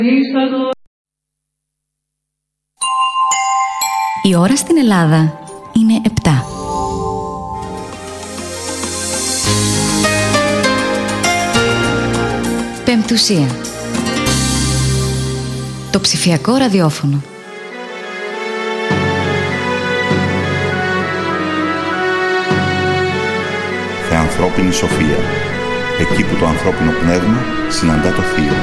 Η ώρα στην Ελλάδα είναι 7. Πεμπτουσία. Το ψηφιακό ραδιόφωνο. Θεανθρώπινη σοφία. Εκεί που το ανθρώπινο πνεύμα συναντά το θείο.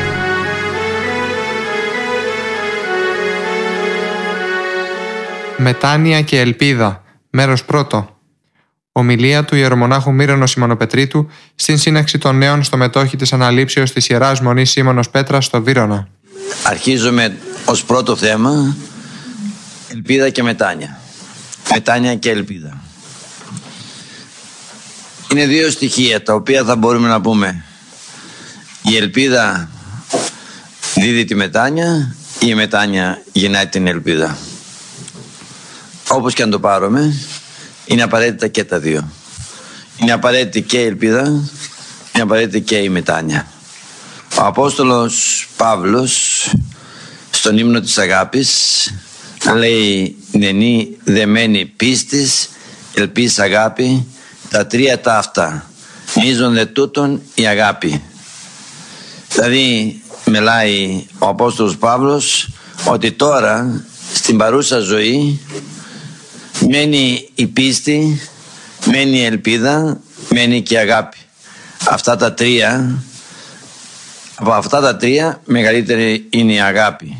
Μετάνοια και ελπίδα. Μέρος πρώτο. Ομιλία του ιερομονάχου Μύρονος Σιμωνοπετρίτου στην σύναξη των νέων στο μετόχι της αναλήψεως της Ιεράς Μονής Σίμωνος Πέτρας στο Βύρωνα. Αρχίζουμε ως πρώτο θέμα ελπίδα και μετάνοια. Μετάνοια και ελπίδα. Είναι δύο στοιχεία τα οποία θα μπορούμε να πούμε. Η ελπίδα δίδει τη μετάνοια ή η μετάνοια γεννάει την ελπίδα. Όπως και αν το πάρουμε, είναι απαραίτητα και τα δύο. Είναι απαραίτητη και η ελπίδα, είναι απαραίτητη και η μετάνοια. Ο Απόστολος Παύλος στον ύμνο της αγάπης λέει «Νενή δεμένη πίστης, ελπίς αγάπη, τα τρία ταύτα, μείζον δε τούτον η αγάπη». Δηλαδή μιλάει ο Απόστολος Παύλος ότι τώρα στην παρούσα ζωή μένει η πίστη, μένει η ελπίδα, μένει και η αγάπη. Αυτά τα τρία, από αυτά τα τρία μεγαλύτερη είναι η αγάπη.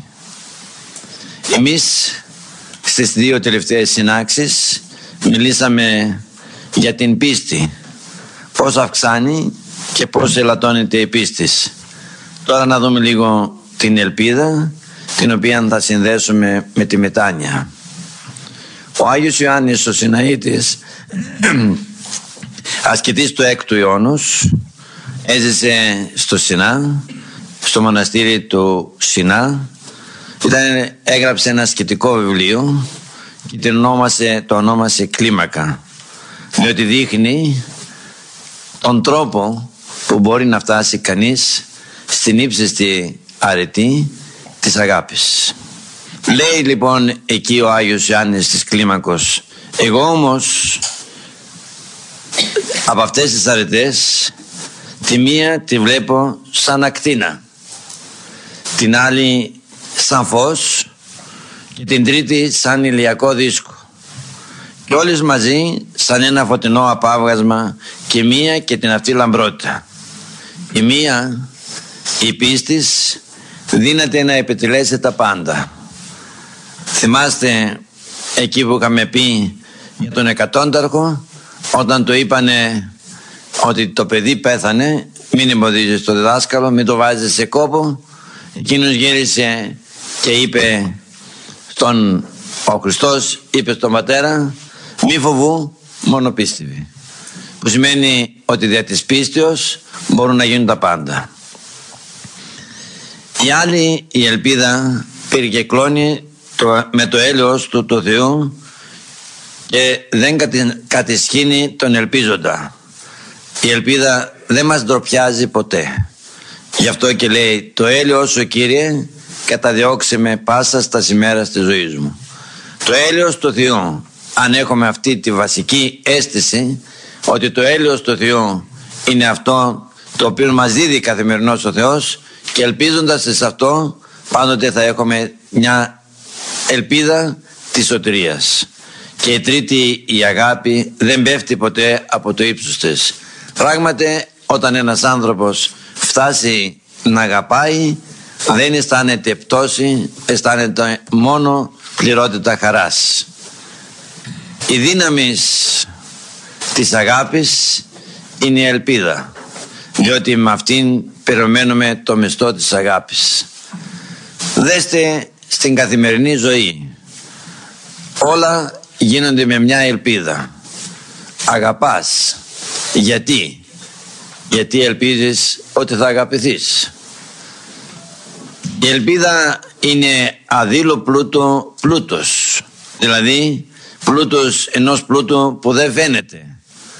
Εμείς στις δύο τελευταίες συνάξεις μιλήσαμε για την πίστη, πώς αυξάνει και πώς ελαττώνεται η πίστη. Τώρα να δούμε λίγο την ελπίδα, την οποία θα συνδέσουμε με τη μετάνοια. Ο Άγιος Ιωάννης ο Συναήτης, ασκητής του 6ου αιώνος, έζησε στο Σινά, στο μοναστήρι του Σινά. Έγραψε ένα ασκητικό βιβλίο και το ονόμασε Κλίμακα, διότι δείχνει τον τρόπο που μπορεί να φτάσει κανείς στην ύψιστη αρετή της αγάπης. Λέει λοιπόν εκεί ο Άγιος Ιωάννης της Κλίμακος, εγώ όμως από αυτές τις αρετές τη μία τη βλέπω σαν ακτίνα, την άλλη σαν φως και την τρίτη σαν ηλιακό δίσκο και όλες μαζί σαν ένα φωτεινό απάβγασμα και μία και την αυτή λαμπρότητα. Η μία, η πίστης, δύναται να επιτελέσει τα πάντα. Θυμάστε εκεί που είχαμε πει για τον εκατόνταρχο, όταν του είπανε ότι το παιδί πέθανε, μην εμποδίζεις το διδάσκαλο, μην το βάζεις σε κόπο. Εκείνος γύρισε και είπε ο Χριστός είπε στον πατέρα, μη φοβού, μόνο πίστευε. Που σημαίνει ότι δια της πίστεως μπορούν να γίνουν τα πάντα. Η άλλη, η ελπίδα, περικεκλώνει με το έλεος του Θεού και δεν κατησχύνει τον ελπίζοντα. Η ελπίδα δεν μας ντροπιάζει ποτέ. Γι' αυτό και λέει, το έλεος σου Κύριε καταδιώξε με πάσα στα ημέρας της ζωής μου. Το έλεος του Θεού, αν έχουμε αυτή τη βασική αίσθηση ότι το έλεος του Θεού είναι αυτό το οποίο μας δίδει καθημερινώς ο Θεός, και ελπίζοντας σε αυτό πάντοτε θα έχουμε μια ελπίδα της σωτηρίας. Και η τρίτη, η αγάπη, δεν πέφτει ποτέ από το ύψος της. Πράγματι, όταν ένας άνθρωπος φτάσει να αγαπάει, δεν αισθάνεται πτώση, αισθάνεται μόνο πληρότητα χαράς. Η δύναμη της αγάπης είναι η ελπίδα, διότι με αυτήν περιμένουμε το μισθό της αγάπης. Δέστε στην καθημερινή ζωή, όλα γίνονται με μια ελπίδα. Αγαπάς. Γιατί ελπίζεις ότι θα αγαπηθείς. Η ελπίδα είναι αδήλω πλούτος, δηλαδή πλούτος ενός πλούτου που δεν φαίνεται.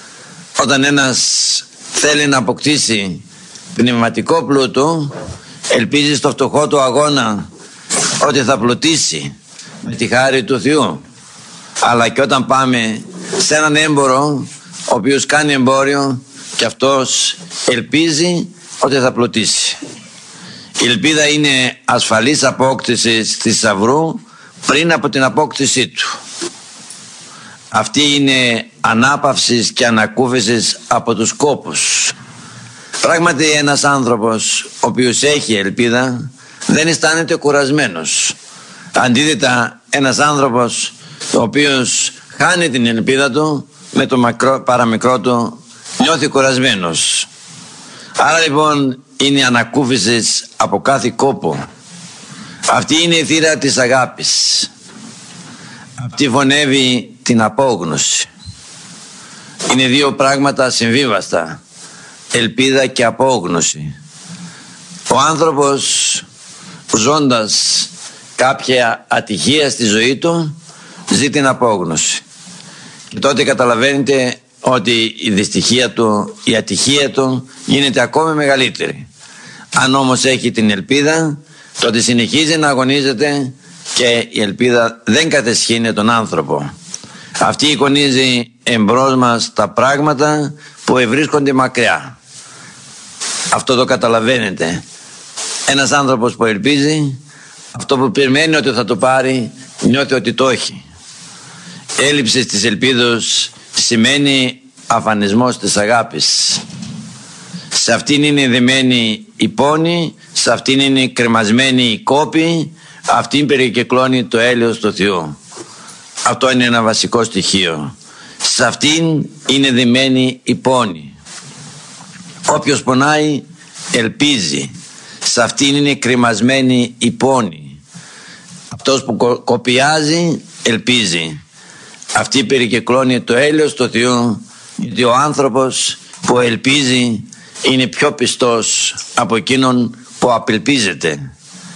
Όταν ένας θέλει να αποκτήσει πνευματικό πλούτο, Ελπίζει στο φτωχό του αγώνα ότι θα πλουτίσει με τη χάρη του Θεού. Αλλά και όταν πάμε σε έναν έμπορο ο οποίος κάνει εμπόριο και αυτός ελπίζει ότι θα πλουτίσει. Η ελπίδα είναι ασφαλής απόκτησης θησαυρού πριν από την απόκτησή του. Αυτή είναι ανάπαυσης και ανακούφισης από τους κόπους. Πράγματι ένας άνθρωπος ο οποίος έχει ελπίδα δεν αισθάνεται κουρασμένος. Αντίθετα, ένας άνθρωπος ο οποίος χάνει την ελπίδα του με το παραμικρό του νιώθει κουρασμένος. Άρα λοιπόν είναι ανακούφισης από κάθε κόπο. Αυτή είναι η θύρα της αγάπης. Αυτή φωνεύει την απόγνωση. Είναι δύο πράγματα συμβίβαστα. Ελπίδα και απόγνωση. Ο άνθρωπος ζώντας κάποια ατυχία στη ζωή του ζει την απόγνωση. Και τότε καταλαβαίνετε ότι η δυστυχία του, η ατυχία του γίνεται ακόμη μεγαλύτερη. Αν όμως έχει την ελπίδα, τότε συνεχίζει να αγωνίζεται και η ελπίδα δεν κατεσχύνει τον άνθρωπο. Αυτή εικονίζει εμπρός μας τα πράγματα που ευρίσκονται μακριά. Αυτό το καταλαβαίνετε. Ένας άνθρωπος που ελπίζει, αυτό που περιμένει ότι θα το πάρει, νιώθει ότι το έχει. Έλλειψη της ελπίδος σημαίνει αφανισμός της αγάπης. Σε αυτήν είναι δεμένη η πόνη, σε αυτήν είναι κρεμασμένη η κόπη, αυτήν περικυκλώνει το έλεος του Θεού. Αυτό είναι ένα βασικό στοιχείο. Σε αυτήν είναι δεμένη η πόνη. Όποιος πονάει ελπίζει. Σε αυτήν είναι κρεμασμένη η πόνη. Αυτός που κοπιάζει ελπίζει. Αυτή περικυκλώνει το έλεος του Θεού, γιατί ο άνθρωπος που ελπίζει είναι πιο πιστός από εκείνον που απελπίζεται.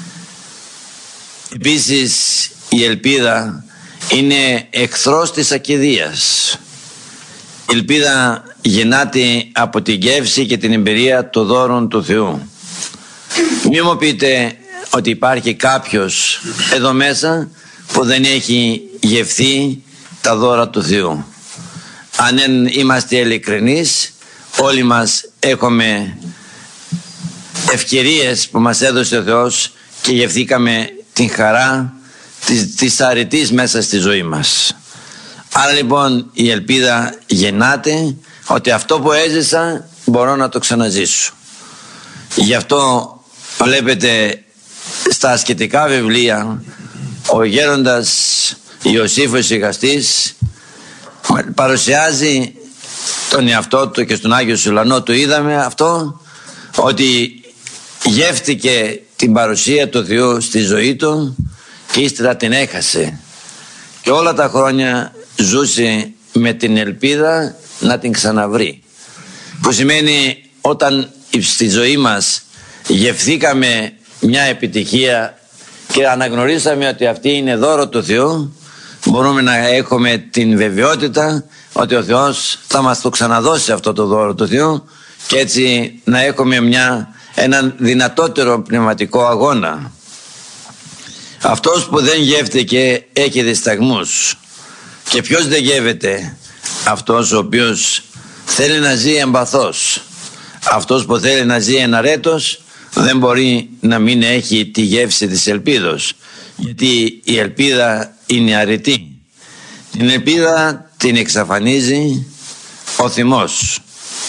Επίσης η ελπίδα είναι εχθρός της ακηδείας. Η ελπίδα γεννάται από την γεύση και την εμπειρία των δώρων του Θεού. Μη μου πείτε ότι υπάρχει κάποιος εδώ μέσα που δεν έχει γευθεί τα δώρα του Θεού. Αν είμαστε ειλικρινείς, όλοι μας έχουμε ευκαιρίες που μας έδωσε ο Θεός και γευθήκαμε την χαρά της αρετής μέσα στη ζωή μας. Άρα λοιπόν η ελπίδα γεννάται ότι αυτό που έζησα μπορώ να το ξαναζήσω. Γι' αυτό βλέπετε στα ασκητικά βιβλία ο γέροντας Ιωσήφος Ηγαστής παρουσιάζει τον εαυτό του και στον Άγιο Σουλανό του είδαμε αυτό, ότι γεύτηκε την παρουσία του Θεού στη ζωή του και ύστερα την έχασε και όλα τα χρόνια ζούσε με την ελπίδα να την ξαναβρει, που σημαίνει όταν στη ζωή μας γευθήκαμε μια επιτυχία και αναγνωρίσαμε ότι αυτή είναι δώρο του Θεού, μπορούμε να έχουμε την βεβαιότητα ότι ο Θεός θα μας το ξαναδώσει αυτό το δώρο του Θεού και έτσι να έχουμε έναν δυνατότερο πνευματικό αγώνα. Αυτός που δεν γεύτηκε έχει δισταγμούς. Και ποιος δεν γεύεται? Αυτός ο οποίος θέλει να ζει εμπαθώς. Αυτός που θέλει να ζει εναρέτως δεν μπορεί να μην έχει τη γεύση της ελπίδος, γιατί η ελπίδα είναι αρετή. Την ελπίδα την εξαφανίζει ο θυμός.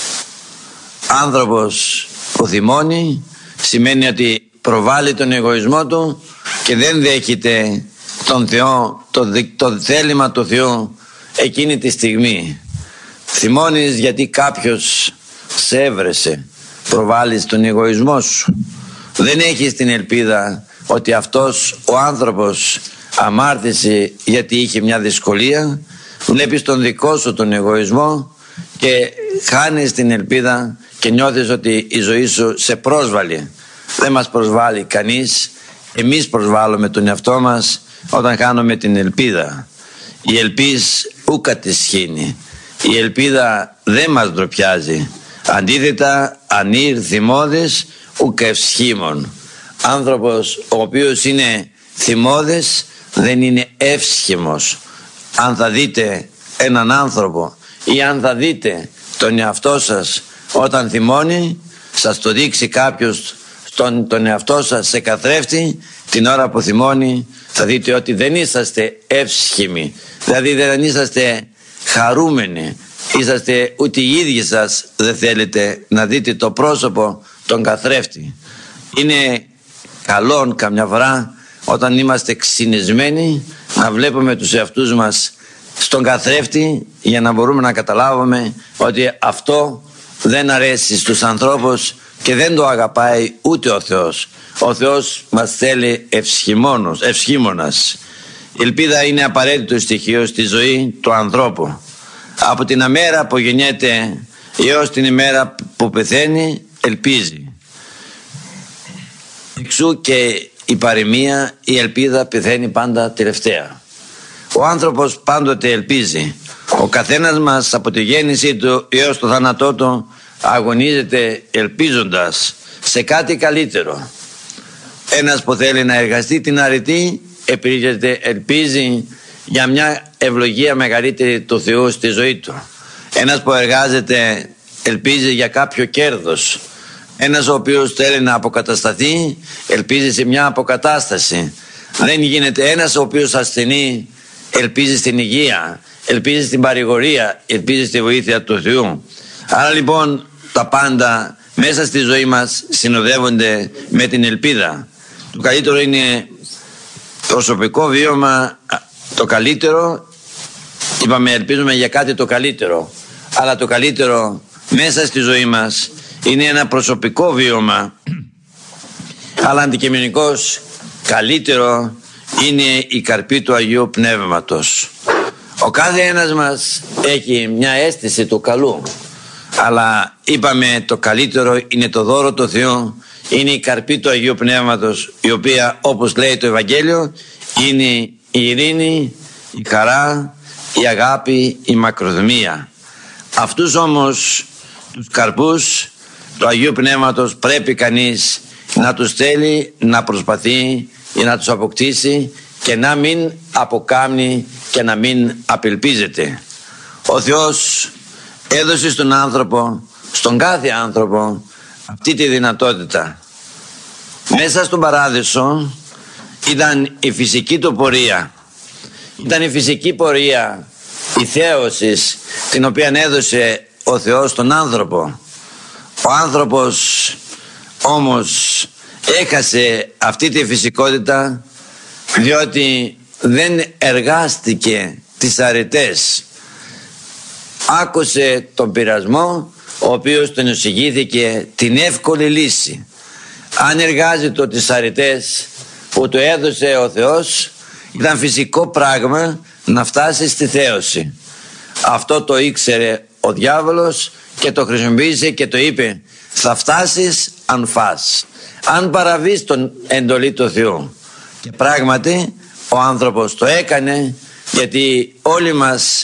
Άνθρωπος που θυμώνει σημαίνει ότι προβάλλει τον εγωισμό του και δεν δέχεται τον Θεό, το θέλημα του Θεού εκείνη τη στιγμή. Θυμώνεις γιατί κάποιος σε έβρεσε, προβάλλεις τον εγωισμό σου. Δεν έχεις την ελπίδα ότι αυτός ο άνθρωπος αμάρτησε γιατί είχε μια δυσκολία. Βλέπεις τον δικό σου τον εγωισμό και χάνεις την ελπίδα και νιώθεις ότι η ζωή σου σε πρόσβαλε. Δεν μας προσβάλλει κανείς. Εμείς προσβάλλουμε τον εαυτό μας όταν χάνουμε την ελπίδα. Η ελπίς ούκα τη σχήνει. Η ελπίδα δεν μας ντροπιάζει. Αντίθετα, ανήρ θυμώδης ούκα ευσχήμων. άνθρωπος ο οποίος είναι θυμώδης δεν είναι εύσχυμος. Αν θα δείτε έναν άνθρωπο ή αν θα δείτε τον εαυτό σας όταν θυμώνει, σας το δείξει κάποιος τον εαυτό σας σε καθρέφτη, την ώρα που θυμώνει θα δείτε ότι δεν είσαστε εύσχυμοι, δηλαδή δεν είσαστε χαρούμενοι, είσαστε ούτε οι ίδιοι σας δεν θέλετε να δείτε το πρόσωπο τον καθρέφτη. Είναι καλό καμιά φορά όταν είμαστε ξυνισμένοι να βλέπουμε τους εαυτούς μας στον καθρέφτη, για να μπορούμε να καταλάβουμε ότι αυτό δεν αρέσει στους ανθρώπους και δεν το αγαπάει ούτε ο Θεός. Ο Θεός μας θέλει ευσχήμονας. Η ελπίδα είναι απαραίτητο στοιχείο στη ζωή του ανθρώπου. Από την ημέρα που γεννιέται έως την ημέρα που πεθαίνει ελπίζει. Εξού και η παροιμία, η ελπίδα πεθαίνει πάντα τελευταία. Ο άνθρωπος πάντοτε ελπίζει. Ο καθένας μας από τη γέννησή του έως το θάνατό του αγωνίζεται ελπίζοντας σε κάτι καλύτερο. Ένας που θέλει να εργαστεί την αρετή ελπίζει για μια ευλογία μεγαλύτερη του Θεού στη ζωή του. Ένας που εργάζεται ελπίζει για κάποιο κέρδος. Ένας ο οποίος θέλει να αποκατασταθεί ελπίζει σε μια αποκατάσταση. Δεν γίνεται. Ένας ο οποίος ασθενεί ελπίζει στην υγεία, ελπίζει στην παρηγορία, ελπίζει στη βοήθεια του Θεού. Άρα λοιπόν τα πάντα μέσα στη ζωή μας συνοδεύονται με την ελπίδα. Το καλύτερο είναι προσωπικό βίωμα, το καλύτερο, είπαμε ελπίζουμε για κάτι το καλύτερο, αλλά το καλύτερο μέσα στη ζωή μας είναι ένα προσωπικό βίωμα, αλλά αντικειμενικώς καλύτερο είναι η καρπή του Αγίου Πνεύματος. Ο κάθε ένας μας έχει μια αίσθηση του καλού, αλλά είπαμε το καλύτερο είναι το δώρο του Θεού, είναι η καρπή του Αγίου Πνεύματος, η οποία όπως λέει το Ευαγγέλιο είναι η ειρήνη, η χαρά, η αγάπη, η μακροθυμία. Αυτούς όμως τους καρπούς του Αγίου Πνεύματος πρέπει κανείς να τους θέλει, να προσπαθεί ή να τους αποκτήσει και να μην αποκάμνει και να μην απελπίζεται. Ο Θεός έδωσε στον άνθρωπο, στον κάθε άνθρωπο, αυτή τη δυνατότητα. Μέσα στον παράδεισο ήταν η φυσική του πορεία. Ήταν η φυσική πορεία, η θέωσης, την οποία έδωσε ο Θεός στον άνθρωπο. Ο άνθρωπος όμως έχασε αυτή τη φυσικότητα διότι δεν εργάστηκε τις αρετές. Άκουσε τον πειρασμό ο οποίος τον εισηγήθηκε την εύκολη λύση. Αν εργάζεται τις αρετές που του έδωσε ο Θεός, ήταν φυσικό πράγμα να φτάσει στη θέωση. Αυτό το ήξερε ο διάβολος και το χρησιμοποίησε και το είπε: θα φτάσεις αν φας, αν παραβείς τον εντολή του Θεού. Και πράγματι ο άνθρωπος το έκανε, γιατί όλοι μας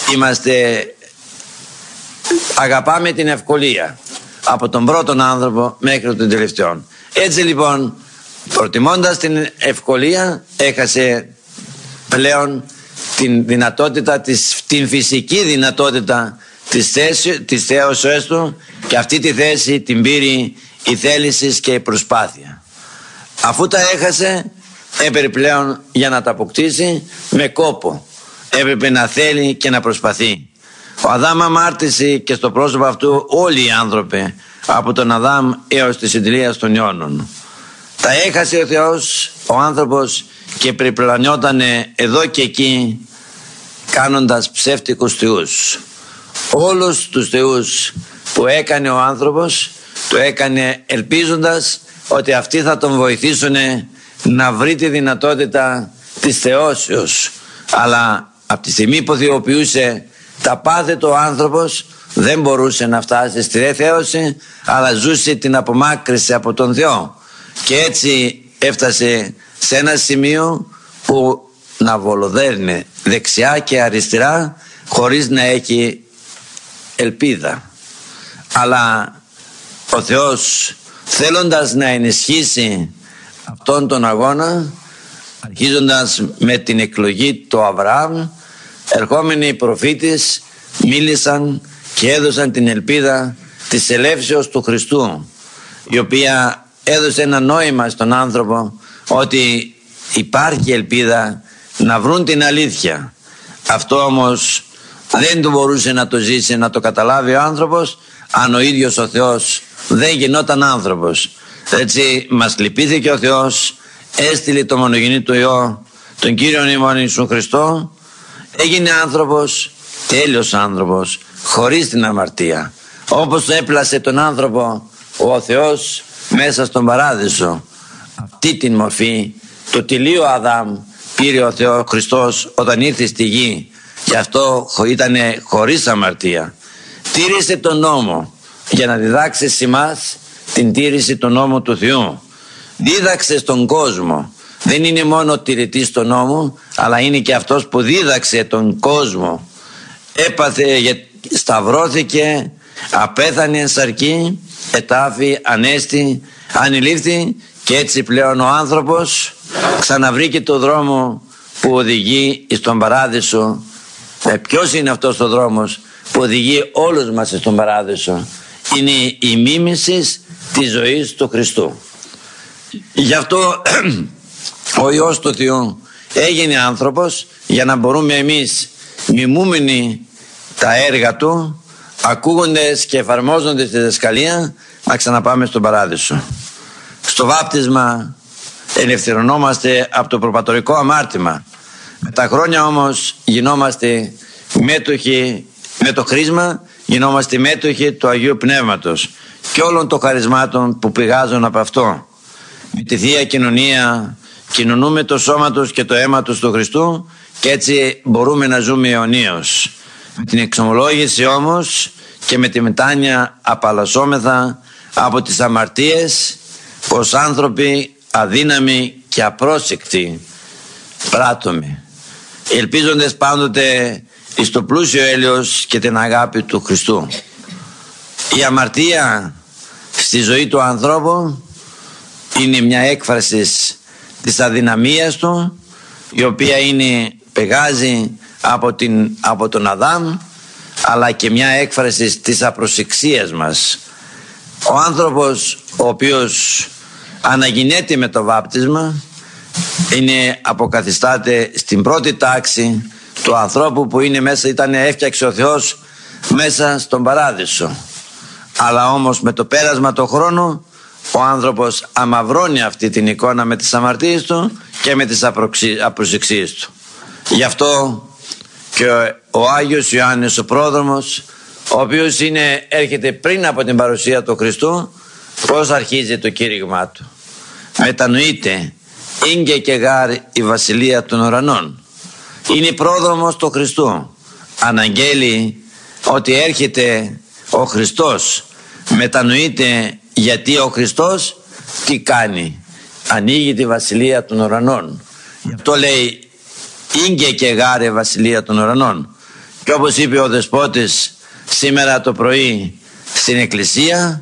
αγαπάμε την ευκολία, από τον πρώτον άνθρωπο μέχρι τον τελευταίο. Έτσι λοιπόν, προτιμώντας την ευκολία, έχασε πλέον την δυνατότητα, την φυσική δυνατότητα της θέωσης του, και αυτή τη θέση την πήρε η θέληση και η προσπάθεια. Αφού τα έχασε, έπρεπε πλέον για να τα αποκτήσει με κόπο. Έπρεπε να θέλει και να προσπαθεί. Ο Αδάμ αμάρτησε και στο πρόσωπο αυτού όλοι οι άνθρωποι, από τον Αδάμ έως τη συντηρία των αιώνων. Τα έχασε ο Θεός, ο άνθρωπος, και περιπλανιότανε εδώ και εκεί κάνοντας ψεύτικους θεούς. Όλους τους θεούς που έκανε ο άνθρωπος, το έκανε ελπίζοντας ότι αυτοί θα τον βοηθήσουν να βρει τη δυνατότητα της θεώσεως. Αλλά από τη στιγμή που θεοποιούσε τα πάθη του ο άνθρωπος, δεν μπορούσε να φτάσει στη θέωση, αλλά ζούσε την απομάκρυση από τον Θεό. Και έτσι έφτασε σε ένα σημείο που να βολοδέρνει δεξιά και αριστερά χωρίς να έχει ελπίδα. Αλλά ο Θεός, θέλοντας να ενισχύσει αυτόν τον αγώνα, αρχίζοντας με την εκλογή του Αβραάμ, ερχόμενοι οι προφήτες μίλησαν και έδωσαν την ελπίδα της ελεύσεως του Χριστού, η οποία έδωσε ένα νόημα στον άνθρωπο ότι υπάρχει ελπίδα να βρουν την αλήθεια. Αυτό όμως δεν του μπορούσε να το ζήσει, να το καταλάβει ο άνθρωπος, αν ο ίδιος ο Θεός δεν γινόταν άνθρωπος. Έτσι μας λυπήθηκε ο Θεός, έστειλε το μονογεννήτο Υιό, τον Κύριον ημών Ιησού Χριστό, έγινε άνθρωπος, τέλειος άνθρωπος, χωρίς την αμαρτία. Όπως έπλασε τον άνθρωπο ο Θεός μέσα στον παράδεισο, αυτή την μορφή του τελείου Αδάμ πήρε ο Θεός Χριστός όταν ήρθε στη γη, και αυτό ήταν χωρίς αμαρτία. Τήρησε τον νόμο για να διδάξει σε εμάς την τήρηση του νόμου του Θεού. Δίδαξε στον κόσμο. Δεν είναι μόνο τηρητής του νόμου, αλλά είναι και αυτός που δίδαξε τον κόσμο. Έπαθε, σταυρώθηκε, απέθανε εν σαρκή, ετάφη, ανέστη, ανηλήφθη, και έτσι πλέον ο άνθρωπος ξαναβρήκε το δρόμο που οδηγεί στον παράδεισο. Ποιος είναι αυτός ο δρόμος που οδηγεί όλους μας στον παράδεισο? Είναι η μίμηση της ζωής του Χριστού. Γι' αυτό ο Υιός του Θεού έγινε άνθρωπος, για να μπορούμε εμείς, μιμούμενοι τα έργα Του, ακούγοντες και εφαρμόζοντες τη διδασκαλία, να ξαναπάμε στον παράδεισο. Στο βάπτισμα ελευθερωνόμαστε από το προπατορικό αμάρτημα. Με τα χρόνια όμως γινόμαστε μέτοχοι, με το χρήσμα γινόμαστε μέτοχοι του Αγίου Πνεύματος και όλων των χαρισμάτων που πηγάζουν από αυτό. Με τη Θεία Κοινωνία κοινωνούμε το σώμα Του και το αίμα Του του Χριστού, και έτσι μπορούμε να ζούμε αιωνίως. Με την εξομολόγηση όμως και με τη μετάνοια απαλλασσόμεθα από τις αμαρτίες που ως άνθρωποι αδύναμοι και απρόσεκτοι πράττουμε, ελπίζοντες πάντοτε εις το πλούσιο έλεος και την αγάπη του Χριστού. Η αμαρτία στη ζωή του ανθρώπου είναι μια έκφραση της αδυναμίας του, η οποία πηγάζει από τον Αδάμ, αλλά και μια έκφραση της απροσεξίας μας. Ο άνθρωπος ο οποίος αναγεννιέται με το βάπτισμα αποκαθιστάται στην πρώτη τάξη του ανθρώπου που έφτιαξε ο Θεός μέσα στον παράδεισο. Αλλά όμως με το πέρασμα του χρόνου ο άνθρωπος αμαυρώνει αυτή την εικόνα με τις αμαρτίες του και με τις απροσεξίες του. Γι' αυτό και ο Άγιος Ιωάννης ο Πρόδρομος, ο οποίος έρχεται πριν από την παρουσία του Χριστού, πώς αρχίζει το κήρυγμά του? Μετανοείται, ήγγε και γάρ η βασιλεία των ουρανών. Είναι πρόδρομος του Χριστού. Αναγγέλει ότι έρχεται ο Χριστός. Μετανοείται γιατί ο Χριστός τι κάνει? Ανοίγει τη βασιλεία των ουρανών. Γι' αυτό λέει ήγγε και γάρ η βασιλεία των ουρανών. Και όπως είπε ο Δεσπότης σήμερα το πρωί στην Εκκλησία,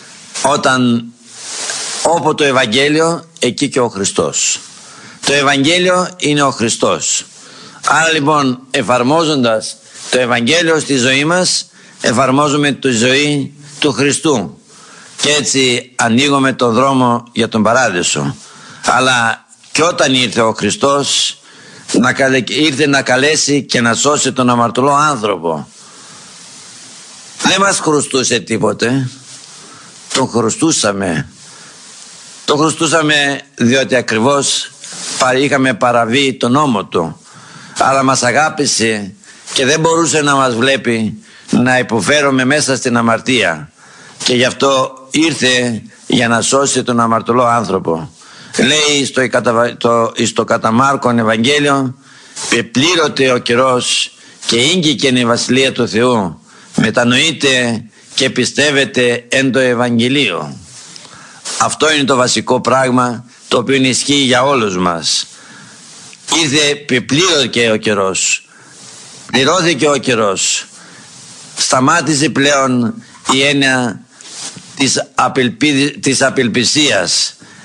όπου το Ευαγγέλιο, εκεί και ο Χριστός. Το Ευαγγέλιο είναι ο Χριστός. Άρα λοιπόν, εφαρμόζοντας το Ευαγγέλιο στη ζωή μας, εφαρμόζουμε τη ζωή του Χριστού, και έτσι ανοίγουμε τον δρόμο για τον παράδεισο. Αλλά και όταν ήρθε ο Χριστός, ήρθε να καλέσει και να σώσει τον αμαρτωλό άνθρωπο. Δεν μας χρωστούσε τίποτε. Τον χρωστούσαμε. Τον χρωστούσαμε διότι ακριβώς είχαμε παραβεί τον νόμο Του. Αλλά μας αγάπησε και δεν μπορούσε να μας βλέπει να υποφέρουμε μέσα στην αμαρτία. Και γι' αυτό ήρθε για να σώσει τον αμαρτωλό άνθρωπο. Λέει στο κατά Μάρκον Ευαγγέλιο, πεπλήρωται ο καιρός και ήγγηκε η βασιλεία του Θεού. Μετανοείτε και πιστεύετε εν το Ευαγγελίο. Αυτό είναι το βασικό πράγμα, το οποίο ισχύει για όλους μας. Ήρθε, πεπλήρωθηκε ο καιρός, πληρώθηκε ο καιρός. Σταμάτησε πλέον η έννοια της απελπισίας.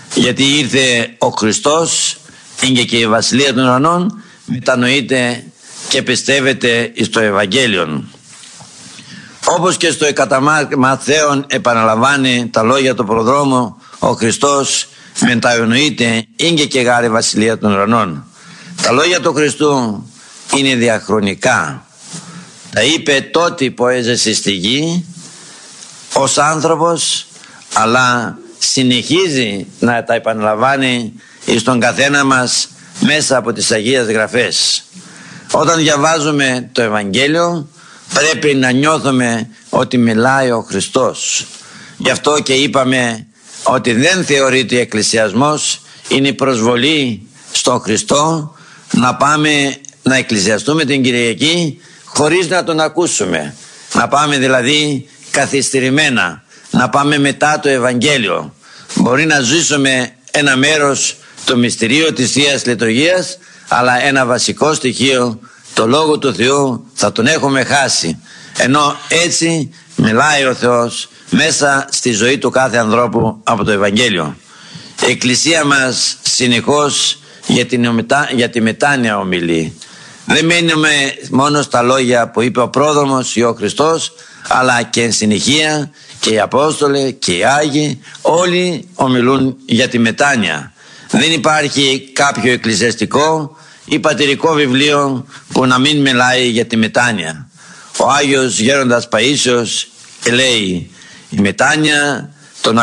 γιατί ήρθε ο Χριστός, είναι και η Βασιλεία των Ουρανών, μετανοείται και πιστεύετε στο Ευαγγέλιο. Όπως και στο κατά Μαθαίον επαναλαμβάνει τα λόγια του προδρόμου, ο Χριστός μετανοείται, είναι και γάρη Βασιλεία των Ουρανών. Τα λόγια του Χριστού είναι διαχρονικά. Τα είπε τότε που έζησε στη γη ως άνθρωπος, αλλά συνεχίζει να τα επαναλαμβάνει στον καθένα μας μέσα από τις Αγίες Γραφές. Όταν διαβάζουμε το Ευαγγέλιο πρέπει να νιώθουμε ότι μιλάει ο Χριστός. Γι' αυτό και είπαμε ότι δεν θεωρείται εκκλησιασμός, είναι η προσβολή στον Χριστό να πάμε να εκκλησιαστούμε την Κυριακή χωρίς να τον ακούσουμε. Να πάμε δηλαδή καθυστερημένα, να πάμε μετά το Ευαγγέλιο. Μπορεί να ζήσουμε ένα μέρος το μυστηρίο της Θείας Λειτουργίας, αλλά ένα βασικό στοιχείο, το Λόγο του Θεού, θα τον έχουμε χάσει. Ενώ έτσι μιλάει ο Θεός μέσα στη ζωή του κάθε ανθρώπου από το Ευαγγέλιο. Η Εκκλησία μας συνεχώς για τη μετάνοια ομιλεί. Δεν μένουμε μόνο στα λόγια που είπε ο πρόδρομος ή ο Χριστός, αλλά και εν συνεχεία και οι Απόστολοι και οι Άγιοι όλοι ομιλούν για τη μετάνοια. Δεν υπάρχει κάποιο εκκλησιαστικό ή πατηρικό βιβλίο που να μην μιλάει για τη μετάνοια. Ο Άγιος Γέροντας Παΐσιος λέει: η μετάνοια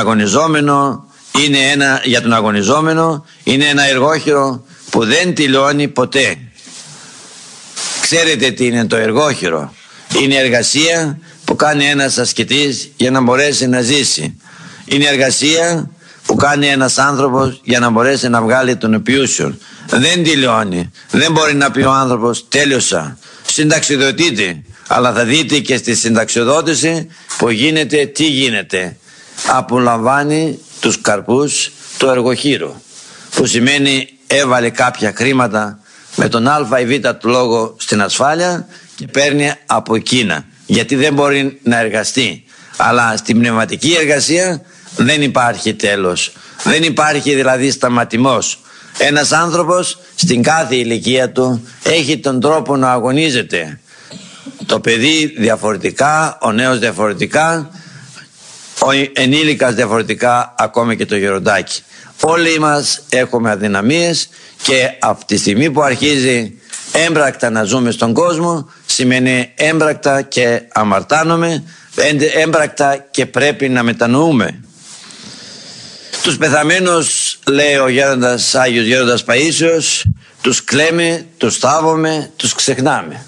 για τον αγωνιζόμενο είναι ένα εργόχειρο που δεν τελειώνει ποτέ. Ξέρετε τι είναι το εργόχειρο? Είναι εργασία που κάνει ένας ασκητής για να μπορέσει να ζήσει. Είναι εργασία που κάνει ένας άνθρωπος για να μπορέσει να βγάλει τον επιούσιο. Δεν τελειώνει. Δεν μπορεί να πει ο άνθρωπος τέλειωσα. Συνταξιοδοτείται. Αλλά θα δείτε και στη συνταξιοδότηση που γίνεται, τι γίνεται? Απολαμβάνει τους καρπούς του εργοχείρου. Που σημαίνει έβαλε κάποια χρήματα με τον α ή β του λόγο στην ασφάλεια και παίρνει από εκείνα. Γιατί δεν μπορεί να εργαστεί. Αλλά στην πνευματική εργασία δεν υπάρχει τέλος. Δεν υπάρχει δηλαδή σταματημός. Ένας άνθρωπος στην κάθε ηλικία του έχει τον τρόπο να αγωνίζεται. Το παιδί διαφορετικά, ο νέος διαφορετικά, ο ενήλικας διαφορετικά, ακόμα και το γεροντάκι. Όλοι μας έχουμε αδυναμίες και από τη στιγμή που αρχίζει έμπρακτα να ζούμε στον κόσμο, σημαίνει έμπρακτα και αμαρτάνομαι, έμπρακτα και πρέπει να μετανοούμε. Τους πεθαμένους, λέει ο Άγιος Γέροντας Παΐσιος, τους κλαίμε, τους θάβουμε, τους ξεχνάμε.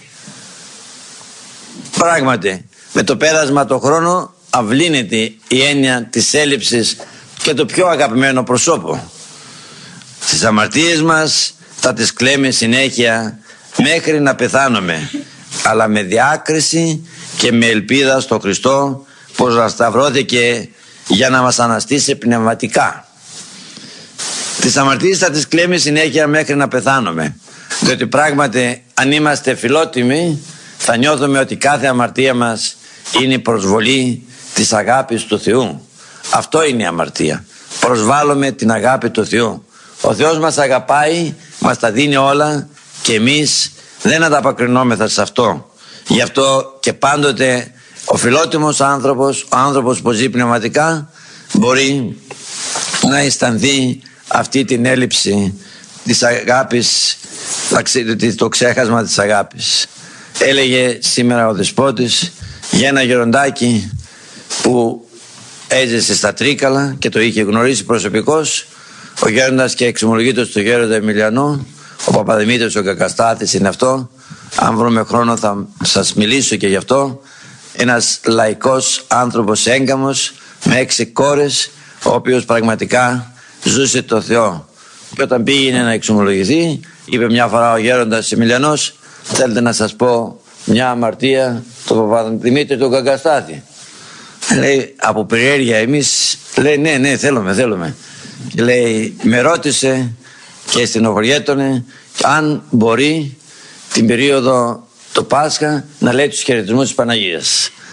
Πράγματι, με το πέρασμα του χρόνου αυλύνεται η έννοια της έλλειψης και το πιο αγαπημένο προσώπο. Τις αμαρτίες μας θα τις κλαίμε συνέχεια μέχρι να πεθάνουμε, αλλά με διάκριση και με ελπίδα στο Χριστό, πως σταυρώθηκε για να μας αναστήσει πνευματικά. Τις αμαρτίες θα τις κλαίμε συνέχεια μέχρι να πεθάνουμε, διότι πράγματι αν είμαστε φιλότιμοι θα νιώθουμε ότι κάθε αμαρτία μας είναι η προσβολή της αγάπης του Θεού. Αυτό είναι η αμαρτία. Προσβάλλουμε την αγάπη του Θεού. Ο Θεός μας αγαπάει, μας τα δίνει όλα και εμείς δεν ανταποκρινόμεθα σε αυτό. Γι' αυτό και πάντοτε ο φιλότιμος άνθρωπος, ο άνθρωπος που ζει πνευματικά, μπορεί να αισθανθεί αυτή την έλλειψη της αγάπης, το ξέχασμα της αγάπης. Έλεγε σήμερα ο Δεσπότης για ένα γεροντάκι που έζησε στα Τρίκαλα και το είχε γνωρίσει προσωπικώς ο γέροντας και εξομολογήτως του γέροντα Εμιλιανού, ο Παπαδημήτρης ο Κακαστάθης είναι αυτό. Αν βρούμε χρόνο θα σας μιλήσω και γι' αυτό. Ένας λαϊκός άνθρωπος έγκαμος με 6 κόρες, ο οποίος πραγματικά ζούσε το Θεό. Και όταν πήγαινε να εξομολογηθεί, είπε μια φορά ο γέροντας Εμιλιανός: θέλετε να σας πω μια αμαρτία του Παπαδημήτρη του Κακαστάθη? Λέει από περιέργεια, εμείς, λέει ναι θέλουμε. Και λέει, με ρώτησε και στενοχωριέτωνε αν μπορεί την περίοδο το Πάσχα να λέει τους χαιρετισμούς της Παναγίας.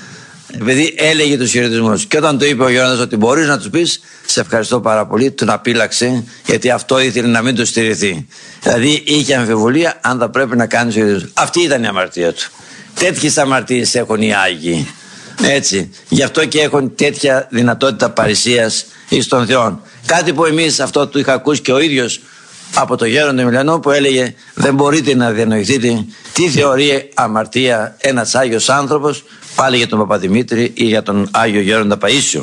επειδή έλεγε τους χαιρετισμούς. Και όταν το είπε ο Γέροντας ότι μπορείς να τους πεις σε ευχαριστώ πάρα πολύ, τον απείλαξε, γιατί αυτό ήθελε να μην του στηριχθεί. Δηλαδή είχε αμφιβολία αν θα πρέπει να κάνει τους χαιρετισμούς. Αυτή ήταν η αμαρτία του. Τέτοιες αμαρτίες έχουν οι Άγιοι. Έτσι. Γι' αυτό και έχουν τέτοια δυνατότητα παρησίας εις των Θεών. Κάτι που εμείς αυτό το είχα ακούσει και ο ίδιος από τον Γέροντα Μιλανό, που έλεγε δεν μπορείτε να διανοηθείτε τι θεωρεί αμαρτία ένας Άγιος άνθρωπος, πάλι για τον Παπαδημήτρη ή για τον Άγιο Γέροντα Παΐσιο.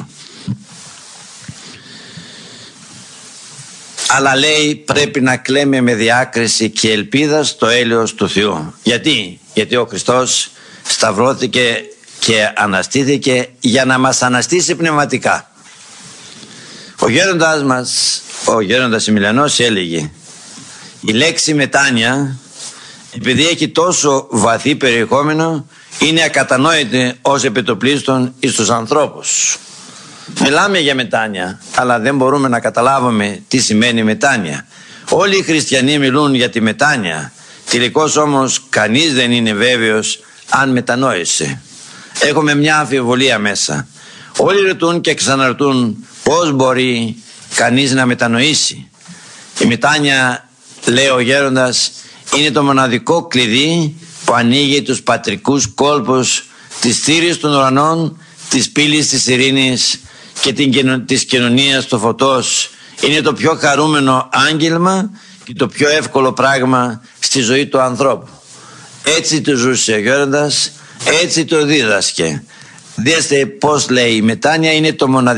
Αλλά λέει πρέπει να κλαίμε με διάκριση και ελπίδα στο έλεος του Θεού. Γιατί ο Χριστός σταυρώθηκε και αναστήθηκε για να μας αναστήσει πνευματικά. Ο γέροντας μας, ο Γέροντας Εμιλιανός, έλεγε η λέξη μετάνοια, επειδή έχει τόσο βαθύ περιεχόμενο, είναι ακατανόητη ως επιτοπλίστων εις τους ανθρώπους. Μιλάμε για μετάνοια, αλλά δεν μπορούμε να καταλάβουμε τι σημαίνει μετάνοια. Όλοι οι χριστιανοί μιλούν για τη μετάνοια. Τελικώς όμως κανείς δεν είναι βέβαιος αν μετανόησε. Έχουμε μια αμφιβολία μέσα. Όλοι ρωτούν και ξαναρωτούν πώς μπορεί κανείς να μετανοήσει. Η μετάνοια, λέει ο Γέροντας, είναι το μοναδικό κλειδί που ανοίγει τους πατρικούς κόλπους της θύρης των ουρανών, της πύλης της ειρήνης και της κοινωνίας του φωτός. Είναι το πιο χαρούμενο άγγελμα και το πιο εύκολο πράγμα στη ζωή του ανθρώπου. Έτσι το ζούσε ο Γέροντας, έτσι το δίδασκε. Δέστε πώς λέει, η μετάνοια είναι το μοναδικό